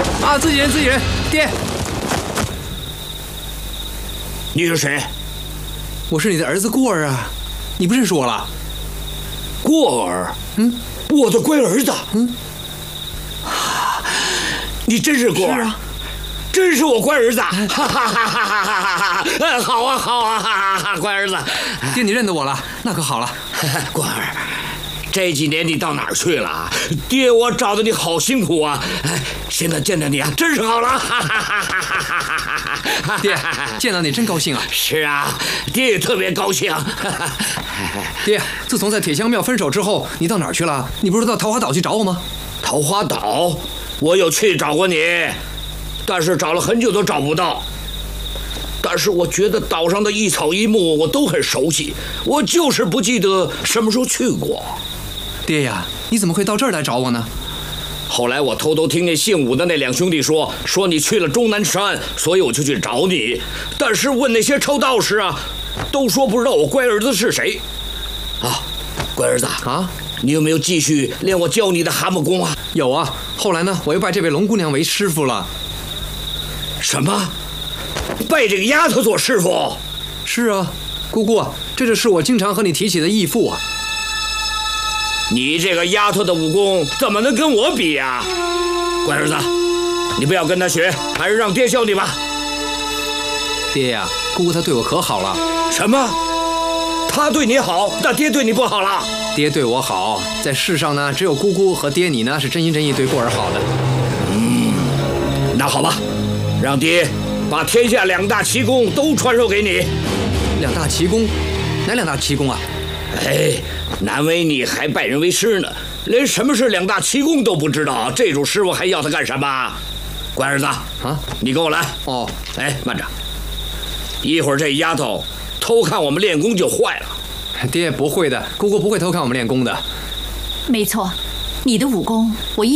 啊，自己人，爹。 你是谁？ 我是你的儿子过儿啊，你不认识我了？ 过儿，我的乖儿子，你真是过儿啊，真是我乖儿子，哈哈哈哈哈哈！好啊，哈哈哈，乖儿子， 爹，你认得我了，那可好了。 过儿，这几年你到哪儿去了？爹，我找的你好辛苦啊！现在见到你啊，真是好了，哈哈哈哈哈！ 爹，见到你真高兴啊！ 是啊，爹也特别高兴。 爹，自从在铁香庙分手之后，你到哪儿去了？你不是到桃花岛去找我吗？ 桃花岛，我有去找过你，但是找了很久都找不到。但是我觉得岛上的一草一木我都很熟悉，我就是不记得什么时候去过。 爹呀，你怎么会到这儿来找我呢？ 后来我偷偷听见姓武的那两兄弟说你去了终南山，所以我就去找你。但是问那些臭道士啊，都说不知道我乖儿子是谁。啊，乖儿子啊，你有没有继续练我教你的蛤蟆功啊？ 有啊，后来呢，我又拜这位龙姑娘为师傅了。 什么？拜这个丫头做师傅？ 是啊，姑姑，这就是我经常和你提起的义父啊。 你这个丫头的武功怎么能跟我比呀？乖儿子，你不要跟他学，还是让爹教你吧。 爹呀，姑姑她对我可好了。 什么？他对你好，那爹对你不好了？ 爹对我好，在世上呢，只有姑姑和爹你呢是真心真意对过儿好的。 那好吧，让爹把天下两大奇功都传授给你。 两大奇功？哪两大奇功啊？ 难为你还拜人为师呢，连什么是两大奇功都不知道，这种师傅还要他干什么？乖儿子啊，你跟我来。 哦， 慢着，一会儿这丫头偷看我们练功就坏了。 爹不会的，姑姑不会偷看我们练功的。 没错，你的武功我一